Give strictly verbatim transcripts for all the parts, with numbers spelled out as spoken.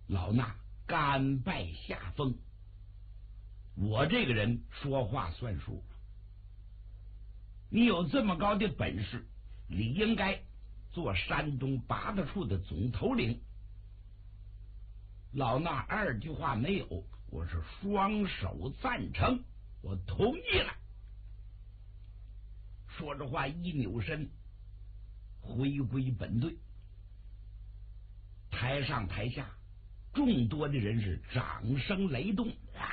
老衲甘拜下风。我这个人说话算数，你有这么高的本事，理应该做山东八大处的总头领。老衲二句话没有，我是双手赞成，我同意了。说着话一扭身回归本队，台上台下众多的人是掌声雷动。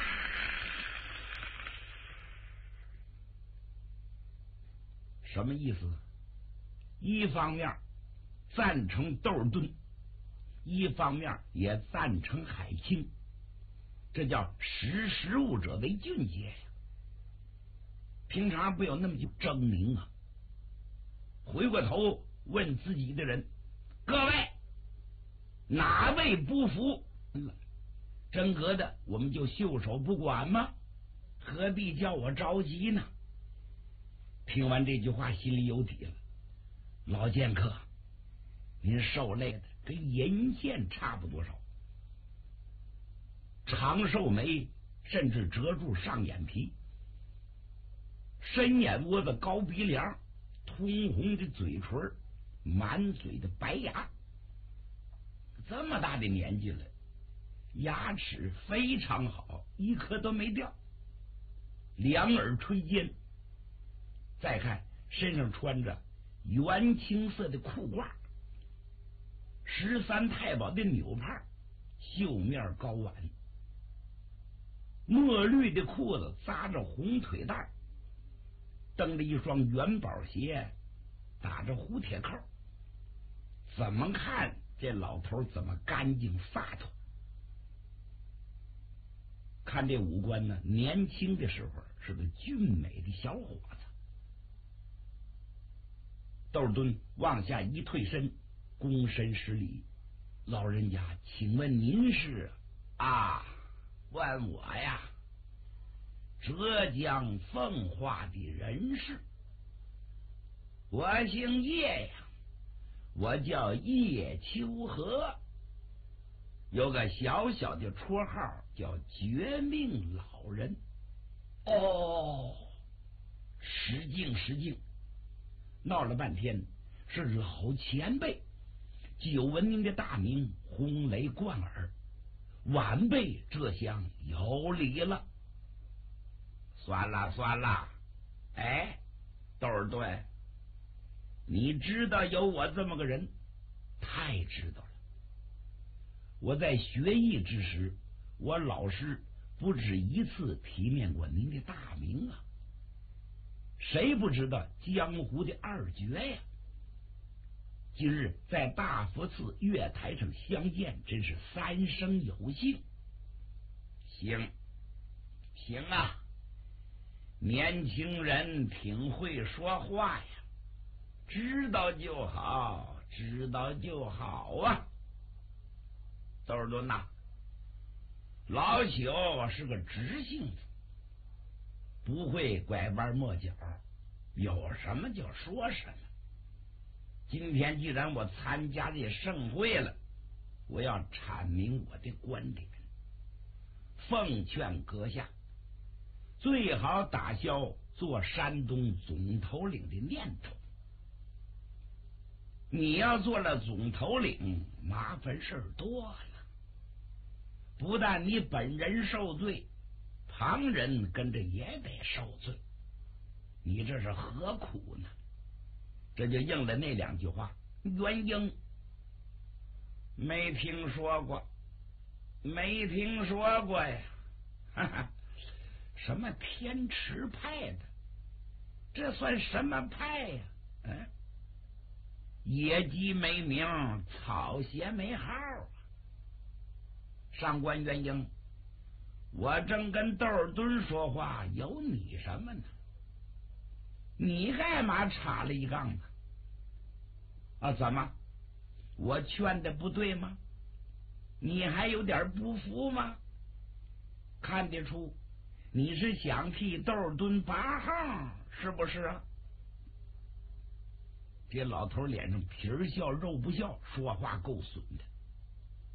什么意思？一方面赞成窦尔敦，一方面也赞成海清，这叫识时务者为俊杰呀。平常不有那么就狰狞啊。回过头问自己的人，各位哪位不服？真格的我们就袖手不管吗？何必叫我着急呢？听完这句话心里有底了。老剑客，您受累的跟银线差不多少，长寿眉甚至遮住上眼皮，深眼窝子高鼻梁，通红的嘴唇，满嘴的白牙，这么大的年纪了，牙齿非常好，一颗都没掉，两耳垂肩。再看身上穿着原青色的裤褂，十三太保的纽帕，绣面高挽，墨绿的裤子扎着红腿带，蹬着一双元宝鞋，打着蝴蝶扣。怎么看这老头怎么干净飒脱。看这五官呢，年轻的时候是个俊美的小伙子。窦尔敦往下一退身，躬身施礼，老人家，请问您是？啊，问我呀，浙江奉化的人士，我姓叶呀，我叫叶秋和，有个小小的绰号叫绝命老人。哦，失敬失敬。闹了半天是老前辈，久闻您的大名，轰雷贯耳，晚辈这厢有礼了。算了算了，哎，窦尔敦，你知道有我这么个人？太知道了。我在学艺之时，我老师不止一次提面过您的大名啊。谁不知道江湖的二绝呀？今日在大佛寺月台上相见，真是三生有幸。行行啊，年轻人挺会说话呀，知道就好，知道就好啊。窦尔敦呐，老朽是个直性子，不会拐弯抹角，有什么就说什么。今天既然我参加这盛会了，我要阐明我的观点，奉劝阁下最好打消做山东总头领的念头。你要做了总头领，麻烦事多了，不但你本人受罪，旁人跟着也得受罪，你这是何苦呢？这就应了那两句话。元英没听说过，没听说过呀，哈哈，什么天池派的，这算什么派呀？嗯，野鸡没名，草鞋没号啊。上官元英，我正跟窦尔敦说话，有你什么呢？你干嘛插了一杠呢？啊，怎么？我劝的不对吗？你还有点不服吗？看得出你是想替窦尔敦拔号，是不是啊？这老头脸上皮儿笑肉不笑，说话够损的。